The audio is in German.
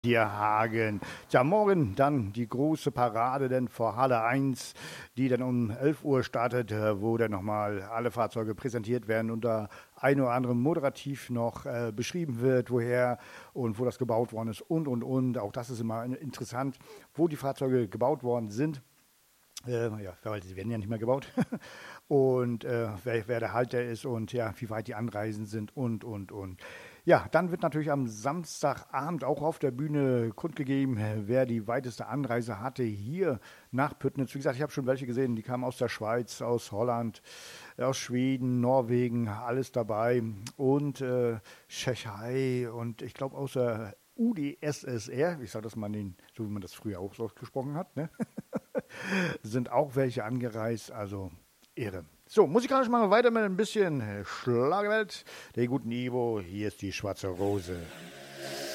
Hier Hagen. Ja, morgen dann die große Parade denn vor Halle 1, die dann um 11 Uhr startet, wo dann nochmal alle Fahrzeuge präsentiert werden und da ein oder andere moderativ noch beschrieben wird, woher und wo das gebaut worden ist und. Auch das ist immer interessant, wo die Fahrzeuge gebaut worden sind. Ja, weil sie werden ja nicht mehr gebaut. Und wer der Halter ist und ja, wie weit die Anreisen sind und. Ja, dann wird natürlich am Samstagabend auch auf der Bühne kundgegeben, wer die weiteste Anreise hatte hier nach Püttnitz. Wie gesagt, ich habe schon welche gesehen, die kamen aus der Schweiz, aus Holland, aus Schweden, Norwegen, alles dabei und Tschechei und ich glaube aus der UdSSR, ich sage das mal, so wie man das früher auch so ausgesprochen hat, ne? Sind auch welche angereist, also irre. So, musikalisch machen wir weiter mit ein bisschen Schlagerwelt. Der guten Ivo, hier ist die Schwarze Rose.